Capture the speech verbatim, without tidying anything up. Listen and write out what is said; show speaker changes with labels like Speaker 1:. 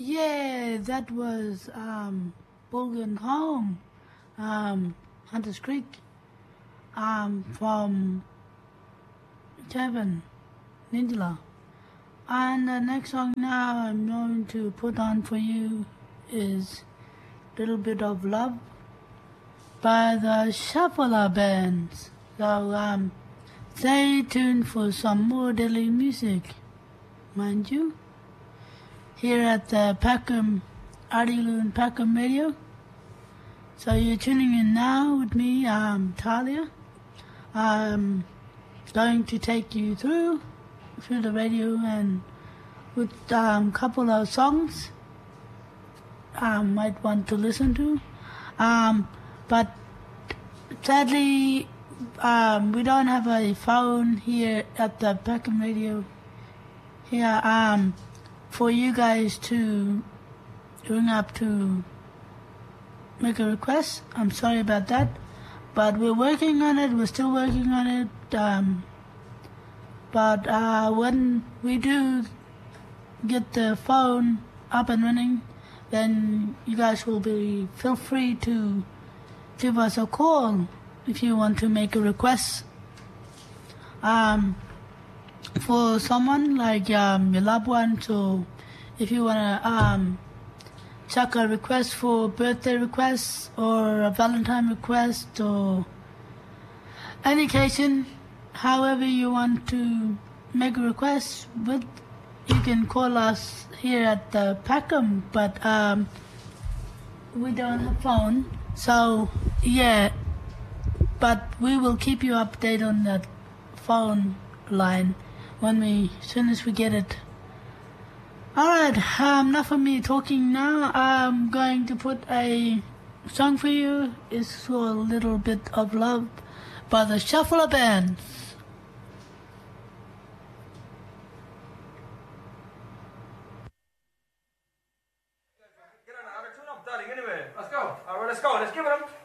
Speaker 1: Yeah, that was um, Bulgan Home, um, Hunters Creek, um, from Kevin Nindula. And the next song now I'm going to put on for you is Little Bit of Love by the Shuffler Bands. So um, stay tuned for some more daily music, mind you, here at the Packham, Artiloon Packham Radio. So you're tuning in now with me, um, Talia. I'm going to take you through through the radio and with a um, couple of songs I um, might want to listen to. Um, but sadly, um, we don't have a phone here at the Packham Radio here um, for you guys to ring up to make a request. I'm sorry about that, but we're working on it. We're still working on it. Um, but uh, when we do get the phone up and running, then you guys will be feel free to give us a call if you want to make a request um, for someone like um, your loved one. So if you want to um, check a request for birthday requests or a Valentine request or any occasion, however you want to make a request with, you can call us here at the Packham, but um, we don't have phone. So yeah, but we will keep you updated on that phone line when we, as soon as we get it. All right, um, enough of me talking now. I'm going to put a song for you. It's for A Little Bit of Love by the Shuffler Bands.
Speaker 2: Get on the auto tune up, darling. Anyway, let's go. All right, let's go. Let's give it them.